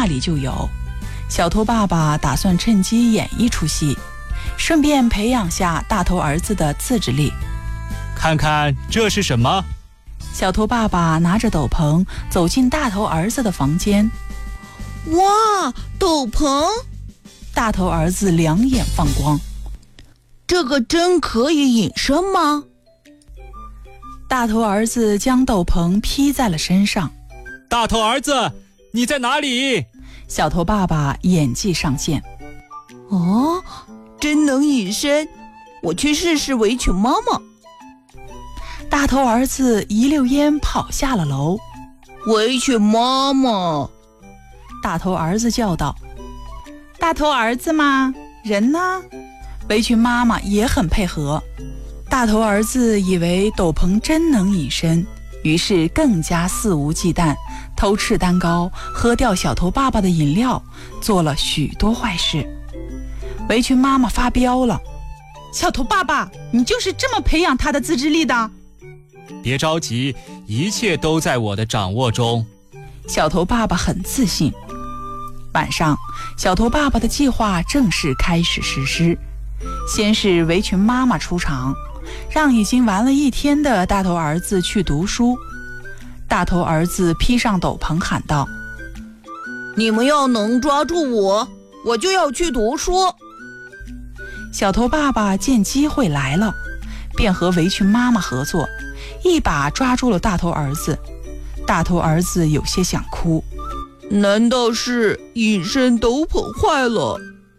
那里就有。小头爸爸打算趁机演一出戏，顺便培养下大头儿子的自制力。 看看这是什么？ 小头爸爸拿着斗篷走进大头儿子的房间。 哇，斗篷！ 大头儿子两眼放光。 这个真可以隐身吗？ 大头儿子将斗篷披在了身上。 大头儿子，你在哪里？ 小头爸爸演技上线。 哦，真能隐身，我去试试围裙妈妈。 大头儿子一溜烟跑下了楼。 围裙妈妈， 大头儿子叫道。大头儿子吗？人呢？围裙妈妈也很配合。大头儿子以为斗篷真能隐身，于是更加肆无忌惮，偷吃蛋糕，喝掉小头爸爸的饮料，做了许多坏事。围裙妈妈发飙了。小头爸爸，你就是这么培养他的自制力的？ 别着急，一切都在我的掌握中。 小头爸爸很自信。晚上，小头爸爸的计划正式开始实施。先是围裙妈妈出场，让已经玩了一天的大头儿子去读书。大头儿子披上斗篷喊道： 你们要能抓住我，我就要去读书。 小头爸爸见机会来了，便和围裙妈妈合作，一把抓住了大头儿子。大头儿子有些想哭。 难道是隐身斗篷坏了？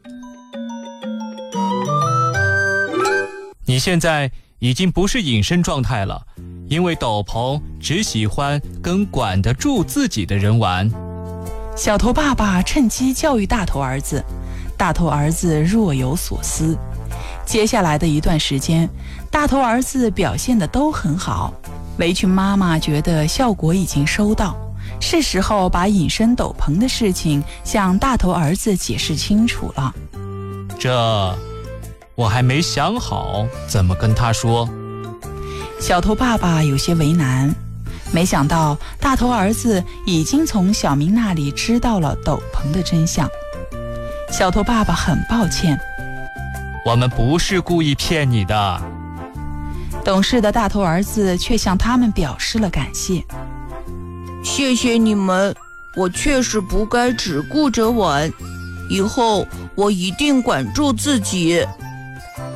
你现在已经不是隐身状态了，因为斗篷只喜欢跟管得住自己的人玩。 小头爸爸趁机教育大头儿子，大头儿子若有所思。接下来的一段时间，大头儿子表现得都很好。围裙妈妈觉得效果已经收到，是时候把隐身斗篷的事情向大头儿子解释清楚了。 这我还没想好怎么跟他说。 小头爸爸有些为难，没想到大头儿子已经从小明那里知道了斗篷的真相。小头爸爸很抱歉。 我们不是故意骗你的。 懂事的大头儿子却向他们表示了感谢。 谢谢你们，我确实不该只顾着玩，以后我一定管住自己。